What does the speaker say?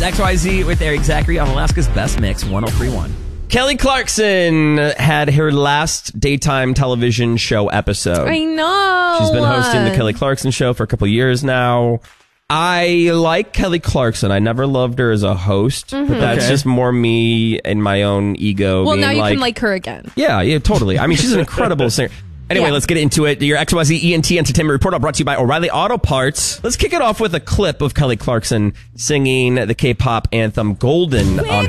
is XYZ with Eric Zachary on Alaska's Best Mix 103.1. Kelly Clarkson had her last daytime television show episode. I know. She's been hosting the Kelly Clarkson Show for a couple years now. I like Kelly Clarkson. I never loved her as a host, but that's just more me and my own ego. Well, being now you can like her again. Yeah, totally. I mean, she's an incredible singer. Anyway, let's get into it. Your XYZ ENT Entertainment Report brought to you by O'Reilly Auto Parts. Let's kick it off with a clip of Kelly Clarkson singing the K-pop anthem Golden on